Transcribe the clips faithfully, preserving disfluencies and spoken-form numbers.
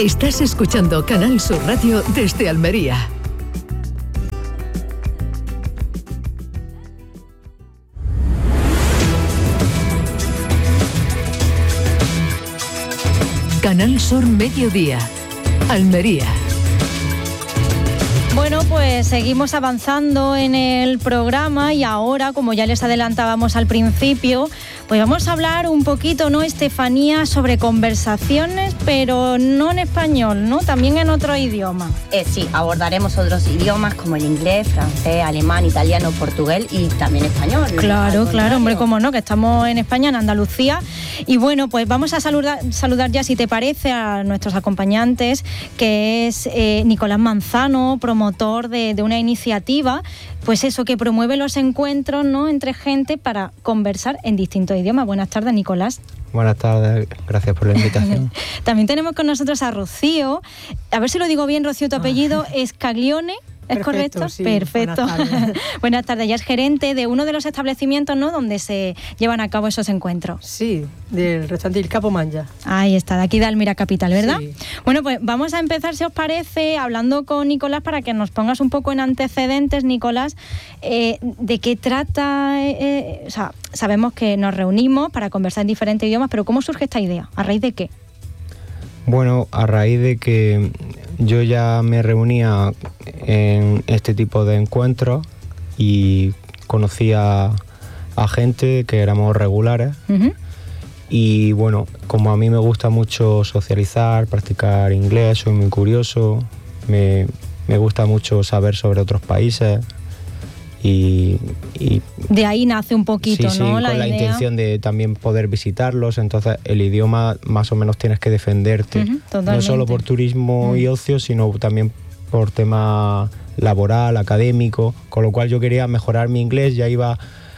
Estás escuchando Canal Sur Radio desde Almería. Canal Sur Mediodía, Almería. Bueno, pues seguimos avanzando en el programa y ahora, como ya les adelantábamos al principio, pues vamos a hablar un poquito, ¿no, Estefanía, sobre conversaciones, pero no en español, ¿no? También en otro idioma. Eh, sí, abordaremos otros idiomas como el inglés, francés, alemán, italiano, portugués y también español. Claro, claro, hombre, cómo no, que estamos en España, en Andalucía. Y bueno, pues vamos a saludar, saludar ya, si te parece, a nuestros acompañantes, que es eh, Nicolás Manzano, promotor de, de una iniciativa, pues eso, que promueve los encuentros, ¿no?, entre gente para conversar en distintos idiomas. Buenas tardes, Nicolás. Buenas tardes, gracias por la invitación. También tenemos con nosotros a Rocío, a ver si lo digo bien, Rocío, tu apellido es Caglione. ¿Es Perfecto, correcto? Sí. Perfecto. Buenas tardes. Buenas tardes. Ella es gerente de uno de los establecimientos, ¿no?, donde se llevan a cabo esos encuentros. Sí, del restaurante El Capomanya. Ahí está, de aquí de Almería Capital, ¿verdad? Sí. Bueno, pues vamos a empezar, si os parece, hablando con Nicolás, para que nos pongas un poco en antecedentes, Nicolás, eh, de qué trata. Eh, o sea, sabemos que nos reunimos para conversar en diferentes idiomas, pero ¿cómo surge esta idea? ¿A raíz de qué? Bueno, a raíz de que yo ya me reunía en este tipo de encuentros y conocía a gente que éramos regulares. Uh-huh. Y bueno, como a mí me gusta mucho socializar, practicar inglés, soy muy curioso, me, me gusta mucho saber sobre otros países. Y, y de ahí nace un poquito, sí, ¿no? Sí, la con la idea. intención de también poder visitarlos. Entonces el idioma más o menos tienes que defenderte, uh-huh, no solo por turismo uh-huh. y ocio, sino también por tema laboral, académico, con lo cual yo quería mejorar mi inglés. Ya iba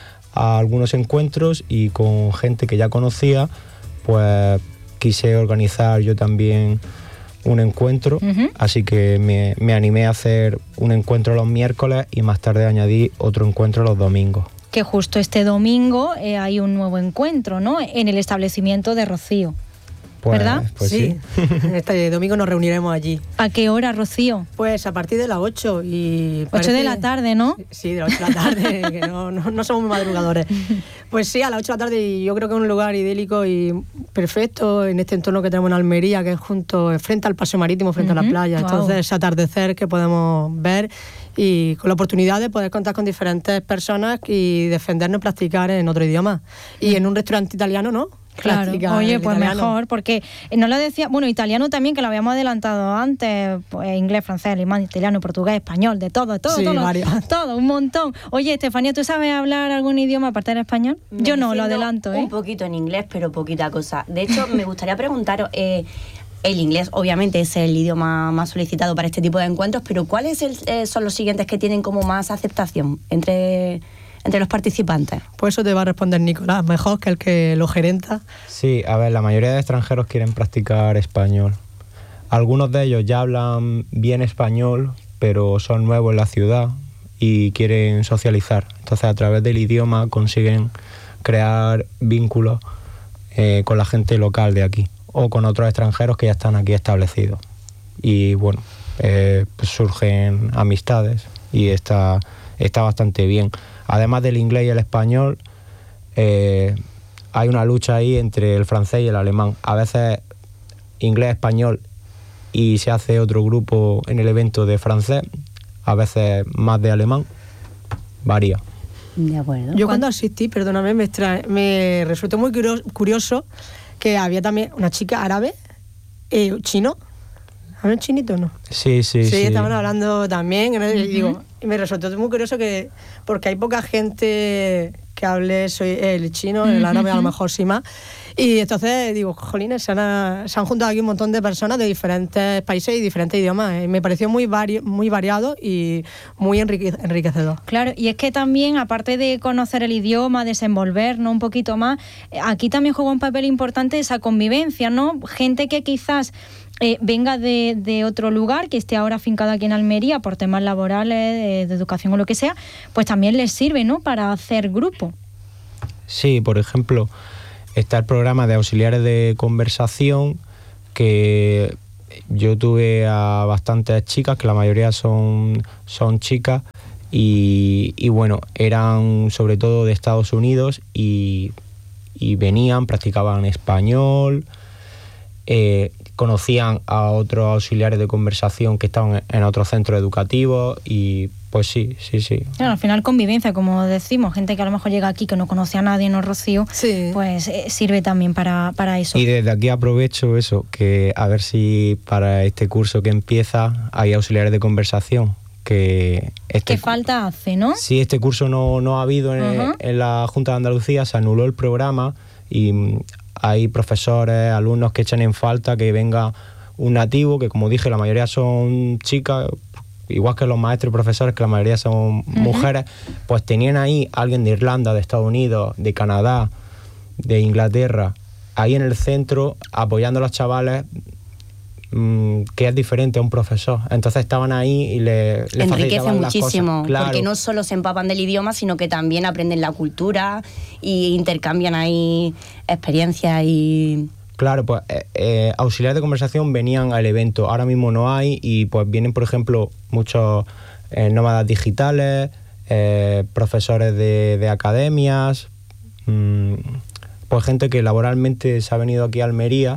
a algunos encuentros y con gente que ya conocía, pues quise organizar yo también un encuentro, uh-huh. así que me, me animé a hacer un encuentro los miércoles y más tarde añadí otro encuentro los domingos. Que justo este domingo eh, hay un nuevo encuentro, ¿no?, en el establecimiento de Rocío. Pues, ¿verdad? Pues sí. sí. Este domingo nos reuniremos allí. ¿A qué hora, Rocío? Pues a partir de las ocho. Y ocho de la tarde, ¿no? Sí, de las ocho de la tarde, que no, no, no somos muy madrugadores. Pues sí, a las ocho de la tarde, y yo creo que es un lugar idílico y perfecto en este entorno que tenemos en Almería, que es junto, frente al paseo marítimo, frente uh-huh. a la playa. Wow. Entonces, ese atardecer que podemos ver y con la oportunidad de poder contar con diferentes personas y defendernos, practicar en otro idioma. Y en un restaurante italiano, ¿no? Claro, oye, pues italiano. Mejor, porque no lo decía, bueno, italiano también, que lo habíamos adelantado antes, pues inglés, francés, alemán, italiano, portugués, español, de todo, de todo, sí, todo, varios. todo, un montón. Oye, Estefanía, ¿tú sabes hablar algún idioma aparte del español? Me Yo no, lo adelanto, ¿eh? Un poquito en inglés, pero poquita cosa. De hecho, me gustaría preguntaros, eh, el inglés obviamente es el idioma más solicitado para este tipo de encuentros, pero ¿cuáles el, eh, son los siguientes que tienen como más aceptación entre... entre los participantes? Pues eso te va a responder Nicolás, mejor que el que lo gerenta. Sí, a ver, la mayoría de extranjeros quieren practicar español. Algunos de ellos ya hablan bien español, pero son nuevos en la ciudad y quieren socializar. Entonces, a través del idioma consiguen crear vínculos eh, con la gente local de aquí o con otros extranjeros que ya están aquí establecidos. Y bueno, eh, pues surgen amistades y está, está bastante bien. Además del inglés y el español, eh, hay una lucha ahí entre el francés y el alemán. A veces inglés, español y se hace otro grupo en el evento de francés, a veces más de alemán, varía. De acuerdo. Yo cuando asistí, perdóname, me, extra- me resultó muy curioso que había también una chica árabe, eh, chino. ¿Hablan chinito o no? Sí, sí, sí. Sí, estaban hablando también. Uh-huh. Y, digo, y me resultó muy curioso que, porque hay poca gente que hable soy el chino, el árabe a lo mejor sí más. Y entonces digo, jolines, se han, se han juntado aquí un montón de personas de diferentes países y diferentes idiomas. Y me pareció muy, vari, muy variado y muy enrique, enriquecedor. Claro, y es que también, aparte de conocer el idioma, desenvolvernos un poquito más, aquí también juega un papel importante esa convivencia, ¿no? Gente que quizás eh, venga de, de otro lugar, que esté ahora afincado aquí en Almería por temas laborales, de, de educación o lo que sea, pues también les sirve, ¿no?, para hacer grupo. Sí, por ejemplo, está el programa de auxiliares de conversación, que yo tuve a bastantes chicas, que la mayoría son, son chicas, y, y bueno, eran sobre todo de Estados Unidos y, y venían, practicaban español, eh, conocían a otros auxiliares de conversación que estaban en otros centros educativos y pues sí, sí, sí. Claro, al final convivencia, como decimos, gente que a lo mejor llega aquí que no conoce a nadie, ¿no, Rocío? Sí. Pues eh, sirve también para, para eso. Y desde aquí aprovecho eso, que a ver si para este curso que empieza hay auxiliares de conversación. Que este, ¿Qué falta hace, no? Sí, este curso no, no ha habido en, Uh-huh. en la Junta de Andalucía, se anuló el programa y hay profesores, alumnos que echan en falta que venga un nativo, que como dije, la mayoría son chicas, igual que los maestros y profesores, que la mayoría son uh-huh. mujeres, pues tenían ahí alguien de Irlanda, de Estados Unidos, de Canadá, de Inglaterra, ahí en el centro, apoyando a los chavales, que es diferente a un profesor. Entonces estaban ahí y le, le enriquece muchísimo, claro. Porque no solo se empapan del idioma, sino que también aprenden la cultura y intercambian ahí experiencias y... Claro, pues eh, eh, auxiliares de conversación venían al evento, ahora mismo no hay y pues vienen, por ejemplo, muchos eh, nómadas digitales, eh, profesores de, de academias, mmm, pues gente que laboralmente se ha venido aquí a Almería,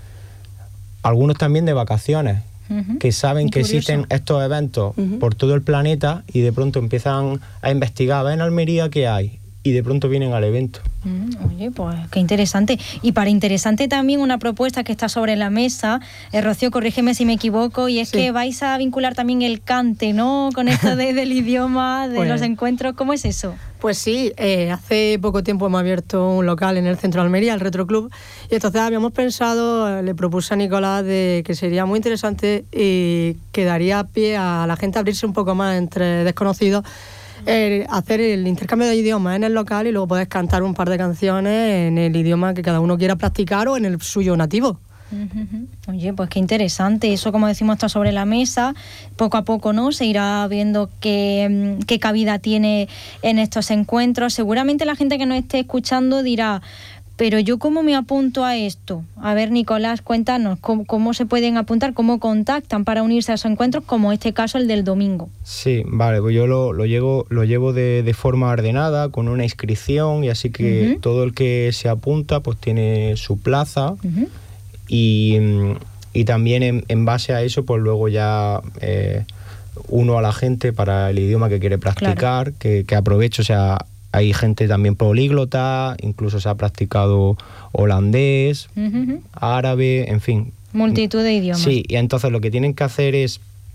algunos también de vacaciones, uh-huh. que saben que curioso. Existen estos eventos uh-huh. por todo el planeta y de pronto empiezan a investigar, ven en Almería qué hay, y de pronto vienen al evento. Mm, oye, pues qué interesante. Y para interesante también una propuesta que está sobre la mesa, eh, Rocío, corrígeme si me equivoco, y es sí. que vais a vincular también el cante, ¿no? Con esto de, del idioma, de pues, los encuentros, ¿cómo es eso? Pues sí, eh, hace poco tiempo hemos abierto un local en el centro de Almería, el Retro Club, y entonces habíamos pensado, le propuse a Nicolás de que sería muy interesante y que daría pie a la gente a abrirse un poco más entre desconocidos, Eh, hacer el intercambio de idiomas en el local y luego puedes cantar un par de canciones en el idioma que cada uno quiera practicar o en el suyo nativo. Uh-huh. Oye, pues qué interesante. Eso, como decimos, está sobre la mesa. Poco a poco, ¿no? Se irá viendo qué, qué cabida tiene en estos encuentros. Seguramente la gente que nos esté escuchando dirá: pero yo, ¿cómo me apunto a esto? A ver, Nicolás, cuéntanos, ¿cómo, cómo se pueden apuntar? ¿Cómo contactan para unirse a esos encuentros, como este caso, el del domingo? Sí, vale, pues yo lo, lo llevo, lo llevo de, de forma ordenada, con una inscripción, y así que uh-huh. todo el que se apunta pues tiene su plaza, uh-huh. y, y también en, en base a eso, pues luego ya eh, uno a la gente para el idioma que quiere practicar, claro. que, que aproveche, o sea... Hay gente también políglota, incluso se ha practicado holandés, uh-huh. árabe, en fin. Multitud de idiomas. Sí, y entonces lo que tienen que hacer es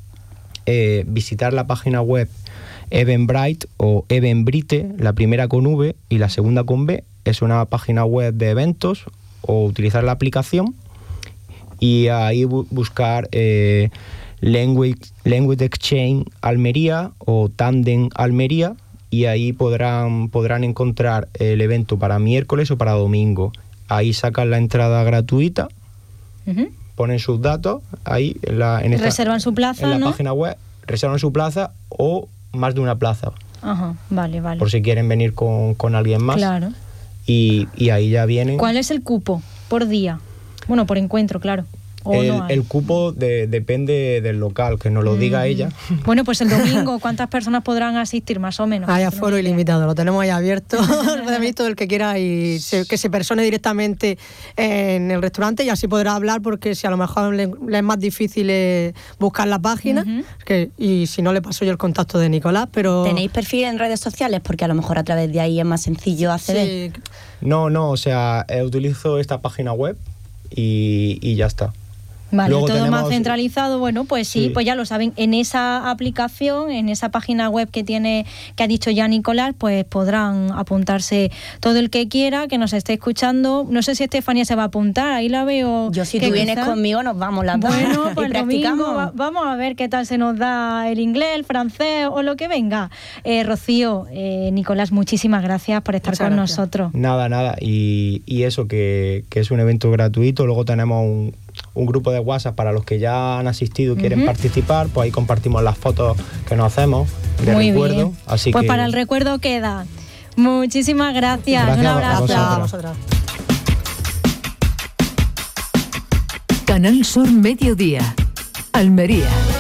eh, visitar la página web Eventbrite o Eventbrite, la primera con V y la segunda con B. Es una página web de eventos, o utilizar la aplicación y ahí bu- buscar eh, Language, Language Exchange Almería o Tandem Almería, y ahí podrán, podrán encontrar el evento para miércoles o para domingo. Ahí sacan la entrada gratuita, uh-huh. ponen sus datos, ahí en la, en esta, reservan su plaza, en la ¿no? página web, reservan su plaza o más de una plaza. Ajá, vale, vale. Por si quieren venir con, con alguien más. Claro. Y, y ahí ya vienen. ¿Cuál es el cupo por día? Bueno, por encuentro, claro. El, no el cupo de, depende del local, que nos lo diga mm. ella. Bueno, pues el domingo, ¿cuántas personas podrán asistir más o menos? Hay aforo ilimitado, lo tenemos ahí abierto. Puede venir todo el que quiera y se, que se persone directamente en el restaurante, y así podrá hablar, porque si a lo mejor le, le es más difícil eh, buscar la página, uh-huh. que, y si no, le paso yo el contacto de Nicolás. Pero ¿tenéis perfil en redes sociales? Porque a lo mejor a través de ahí es más sencillo acceder. Sí. No, no, o sea, eh, utilizo esta página web y, y ya está. Vale, luego todo tenemos... más centralizado. Bueno, pues sí, sí, pues ya lo saben, en esa aplicación, en esa página web que tiene, que ha dicho ya Nicolás, pues podrán apuntarse todo el que quiera, que nos esté escuchando. No sé si Estefanía se va a apuntar, ahí la veo. Yo, si tú vienes quizá... conmigo, nos vamos las dos. Bueno, pues y el domingo practicamos. va, vamos a ver qué tal se nos da el inglés, el francés o lo que venga. Eh, Rocío, eh, Nicolás, muchísimas gracias por estar Muchas con gracias. nosotros. Nada, nada, y, y eso, que, que es un evento gratuito. Luego tenemos un un grupo de WhatsApp para los que ya han asistido y quieren uh-huh. participar, pues ahí compartimos las fotos que nos hacemos de Muy recuerdo. Bien. Así pues que... para el recuerdo queda. Muchísimas gracias. Gracias un abrazo. a vosotras. Canal Sur Mediodía, Almería.